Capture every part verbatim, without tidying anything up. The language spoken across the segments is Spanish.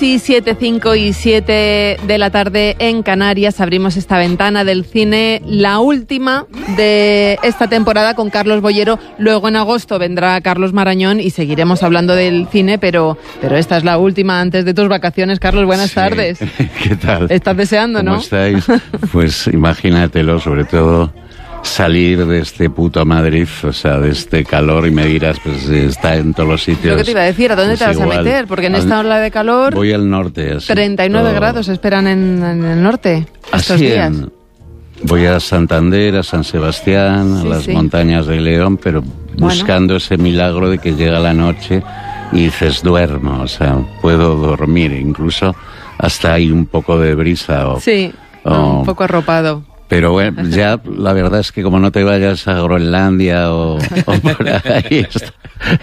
Sí, siete, cinco y siete de la tarde en Canarias. Abrimos esta ventana del cine, la última de esta temporada con Carlos Boyero. Luego en agosto vendrá Carlos Marañón y seguiremos hablando del cine, pero, pero esta es la última antes de tus vacaciones. Carlos, buenas sí. tardes. ¿Qué tal? Estás deseando, ¿Cómo ¿no? ¿Cómo estáis? Pues imagínatelo, sobre todo salir de este puto Madrid, o sea, de este calor, y me dirás, pues está en todos los sitios. Lo que te iba a decir, ¿a dónde te vas igual. a meter? Porque en esta ola de calor... Voy al norte. Así, treinta y nueve todo... grados esperan en, en el norte estos así días. En, voy a Santander, a San Sebastián, sí, a las sí. montañas de León, pero buscando bueno. ese milagro de que llega la noche y dices, duermo, o sea, puedo dormir, incluso hasta hay un poco de brisa. O, sí, o, un poco arropado. Pero bueno, ya la verdad es que como no te vayas a Groenlandia o, o por ahí, está,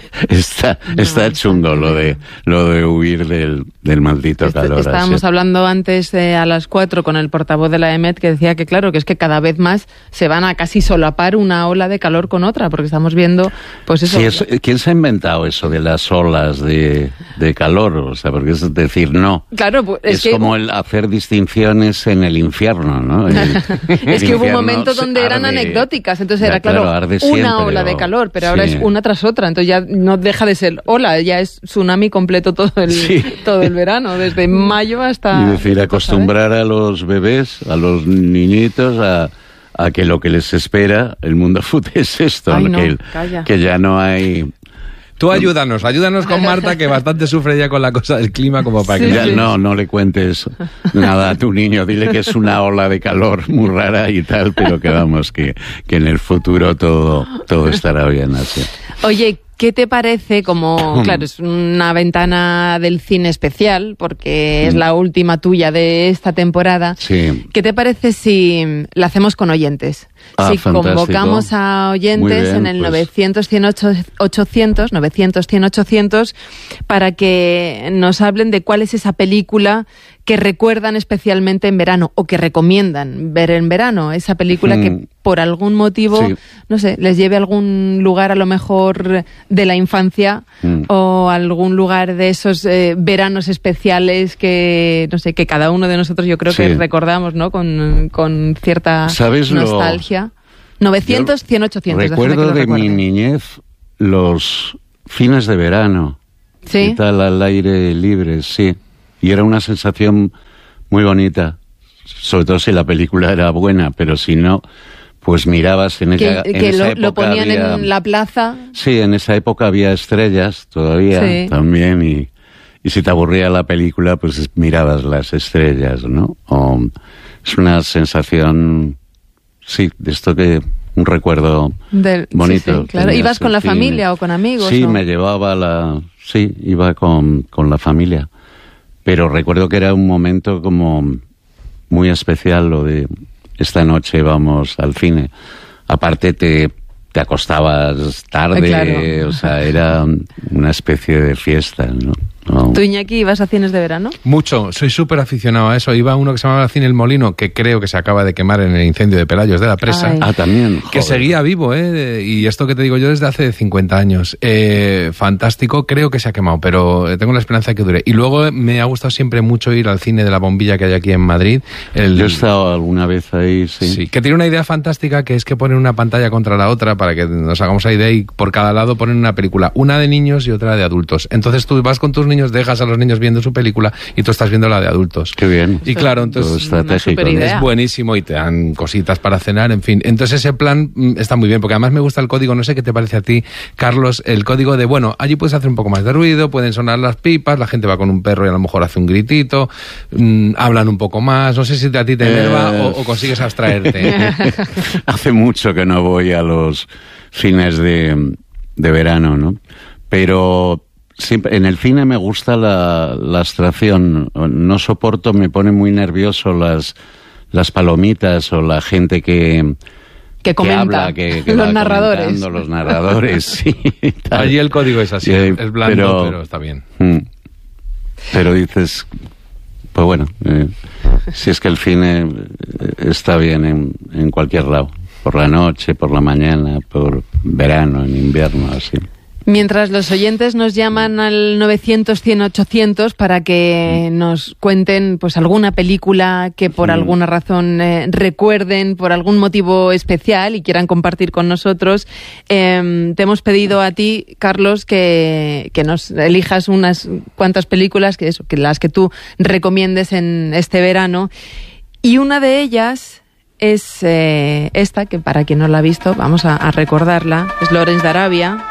está, no, está chungo lo de lo de huir del, del maldito este, calor. Estábamos así. hablando antes eh, a las cuatro con el portavoz de la E M E T que decía que claro, que es que cada vez más se van a casi solapar una ola de calor con otra, porque estamos viendo, pues eso... Sí, eso ¿quién se ha inventado eso de las olas de, de calor? O sea, porque es decir, no. Claro, pues es, es que... como el hacer distinciones en el infierno, ¿no? El, es que hubo un momento donde eran arde, anecdóticas, entonces era claro, claro una siempre, ola de calor, pero sí. ahora es una tras otra, entonces ya no deja de ser ola, ya es tsunami completo todo el, sí. todo el verano, desde mayo hasta... Y decir, acostumbrar a los bebés, a los niñitos a, a que lo que les espera, el mundo fute es esto, Ay, no, que, que ya no hay... Tú ayúdanos, ayúdanos con Marta, que bastante sufre ya con la cosa del clima, como para sí, que... Ya, no, no le cuentes nada a tu niño, dile que es una ola de calor muy rara y tal, pero que vamos, que, que en el futuro todo, todo estará bien así. Oye, ¿qué te parece como, claro, es una ventana del cine especial, porque es la última tuya de esta temporada? Sí. ¿Qué te parece si la hacemos con oyentes? Ah, si fantástico. Convocamos a oyentes bien, en el pues... novecientos, cien, ochocientos, novecientos, cien, ochocientos, para que nos hablen de cuál es esa película que recuerdan especialmente en verano o que recomiendan ver en verano, esa película mm. que por algún motivo, sí. no sé, les lleve a algún lugar a lo mejor de la infancia mm. o algún lugar de esos eh, veranos especiales que, no sé, que cada uno de nosotros yo creo sí. que recordamos, ¿no? Con, con cierta ¿Sabes nostalgia. Lo... novecientos, cien, ochocientos. Recuerdo de mi niñez los fines de verano. ¿Sí? Y tal, al aire libre, sí. Y era una sensación muy bonita, sobre todo si la película era buena, pero si no, pues mirabas en ella. Que, en que esa lo, época lo ponían había, en la plaza. Sí, en esa época había estrellas todavía sí. también, y, y si te aburría la película, pues mirabas las estrellas, ¿no? O, es una sensación, sí, de esto que... un recuerdo Del, bonito. Sí, sí, claro. ¿Ibas con la cine. familia o con amigos? Sí, o... me llevaba la... Sí, iba con, con la familia. Pero recuerdo que era un momento como muy especial lo de esta noche vamos al cine. Aparte te, te acostabas tarde, claro. O sea, era una especie de fiesta, ¿no? No. ¿Tú, Iñaki, ibas a cines de verano? Mucho, soy súper aficionado a eso. Iba a uno que se llamaba Cine El Molino, que creo que se acaba de quemar en el incendio de Pelayos de la Presa. Ay. Ah, también. Joder. Que seguía vivo, ¿eh? Y esto que te digo yo desde hace cincuenta años. Eh, fantástico, creo que se ha quemado, pero tengo la esperanza de que dure. Y luego me ha gustado siempre mucho ir al cine de la Bombilla que hay aquí en Madrid. El... Yo he estado alguna vez ahí, sí. Sí, que tiene una idea fantástica, que es que ponen una pantalla contra la otra para que nos hagamos la idea, y por cada lado ponen una película, una de niños y otra de adultos. Entonces tú vas con tus niños, dejas a los niños viendo su película y tú estás viendo la de adultos. Qué bien. Y claro, entonces es buenísimo y te dan cositas para cenar, en fin. Entonces ese plan está muy bien, porque además me gusta el código, no sé qué te parece a ti, Carlos, el código de, bueno, allí puedes hacer un poco más de ruido, pueden sonar las pipas, la gente va con un perro y a lo mejor hace un gritito, mmm, hablan un poco más, no sé si a ti te enerva eh... o, o consigues abstraerte. Hace mucho que no voy a los fines de, de verano, ¿no? Pero... siempre, en el cine me gusta la, la abstracción, no soporto, me pone muy nervioso las, las palomitas o la gente que... Que comenta, que habla, que, que los narradores. Los narradores, sí. Tal. Allí el código es así, eh, es blando, pero, pero está bien. Pero dices, pues bueno, eh, si es que el cine está bien en, en cualquier lado, por la noche, por la mañana, por verano, en invierno, así. Mientras los oyentes nos llaman al novecientos, cien, ochocientos para que nos cuenten pues alguna película que por alguna razón eh, recuerden, por algún motivo especial y quieran compartir con nosotros, eh, te hemos pedido a ti, Carlos, que, que nos elijas unas cuantas películas, que eso, que las que tú recomiendes en este verano. Y una de ellas es eh, esta, que para quien no la ha visto, vamos a, a recordarla, es Lawrence de Arabia,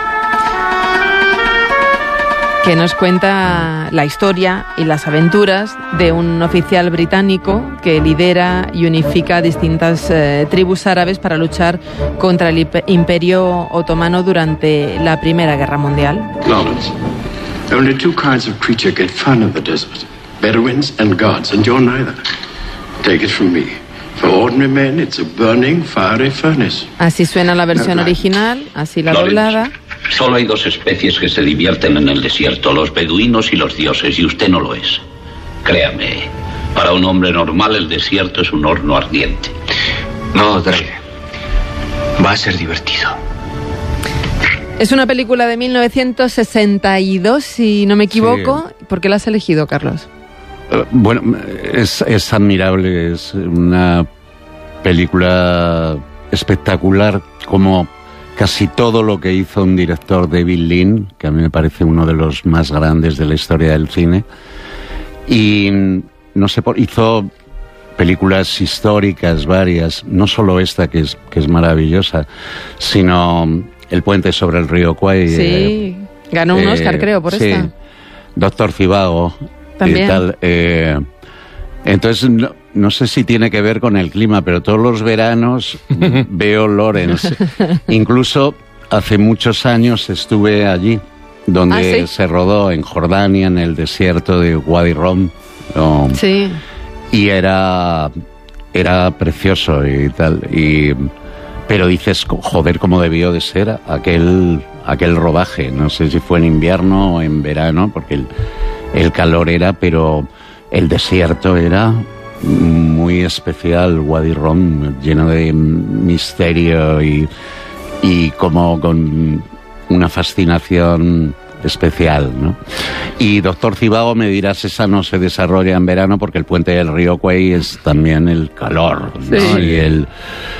que nos cuenta la historia y las aventuras de un oficial británico que lidera y unifica distintas eh, tribus árabes para luchar contra el Imperio Otomano durante la Primera Guerra Mundial. Lawrence, only two kinds of creature get fun in the desert, Bedouins and gods, and you're neither. Take it from me. For ordinary men, it's a burning, fiery furnace. Así suena la versión original, así la Lawrence, doblada. Solo hay dos especies que se divierten en el desierto, los beduinos y los dioses, y usted no lo es. Créame, para un hombre normal el desierto es un horno ardiente. No, Drake. Va a ser divertido. Es una película de mil novecientos sesenta y dos, si no me equivoco. Sí. ¿Por qué la has elegido, Carlos? Uh, bueno, es, es admirable, es una película espectacular, como casi todo lo que hizo un director, David Lean, que a mí me parece uno de los más grandes de la historia del cine. Y no sé, hizo películas históricas varias, no solo esta, que es, que es maravillosa, sino El puente sobre el río Kwai. Sí, eh, ganó un eh, Oscar, creo, por sí, esta. Doctor Zhivago. También. Y tal, eh, entonces, no, no sé si tiene que ver con el clima, pero todos los veranos veo Lawrence. Incluso hace muchos años estuve allí, donde ¿Ah, sí? se rodó en Jordania, en el desierto de Wadi Rum. Um, sí. Y era, era precioso y tal. Y, pero dices, joder, cómo debió de ser aquel, aquel rodaje. No sé si fue en invierno o en verano, porque el, el calor era, pero el desierto era muy especial. Wadi Rum, lleno de misterio y, y como con una fascinación especial, ¿no? Y Doctor Zhivago, me dirás, esa no se desarrolla en verano porque el puente del río Kwai es también el calor, ¿no? Sí. Y el...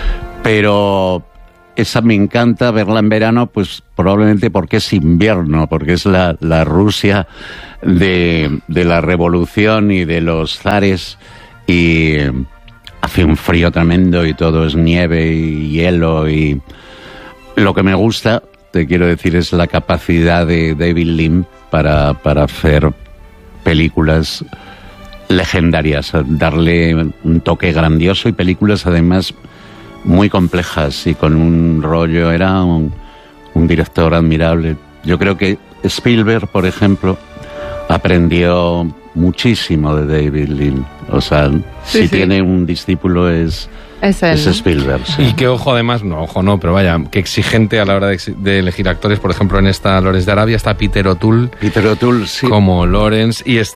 Pero esa me encanta verla en verano, pues probablemente porque es invierno, porque es la, la Rusia de, de la revolución y de los zares, y hace un frío tremendo y todo es nieve y hielo, y lo que me gusta, te quiero decir, es la capacidad de David Lean para, para hacer películas legendarias, darle un toque grandioso, y películas además muy complejas y con un rollo. Era un, un director admirable. Yo creo que Spielberg, por ejemplo, aprendió muchísimo de David Lean. O sea, sí, si sí. tiene un discípulo es... Es, él, es Spielberg, ¿no? Sí. Y qué ojo, además, no, ojo no, pero vaya, qué exigente a la hora de, de elegir actores. Por ejemplo, en esta Lawrence de Arabia está Peter O'Toole. Peter O'Toole, sí. Como Lawrence. Y es,